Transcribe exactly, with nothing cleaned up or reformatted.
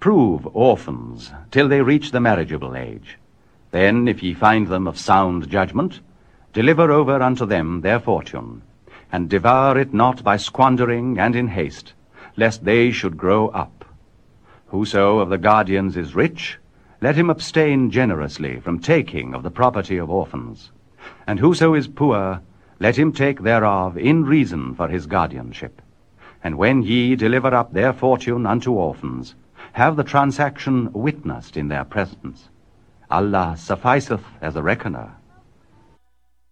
Prove orphans till they reach the marriageable age. Then, if ye find them of sound judgment, deliver over unto them their fortune, and devour it not by squandering and in haste, lest they should grow up. Whoso of the guardians is rich, let him abstain generously from taking of the property of orphans. And whoso is poor, let him take thereof in reason for his guardianship. And when ye deliver up their fortune unto orphans, have the transaction witnessed in their presence. Allah sufficeth as a reckoner.